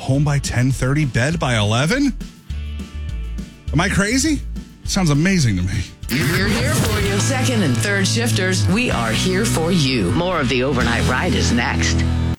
home by 10:30, bed by 11? Am I crazy? Sounds amazing to me. We're here for you. Second and third shifters, we are here for you. More of the Overnight Ride is next.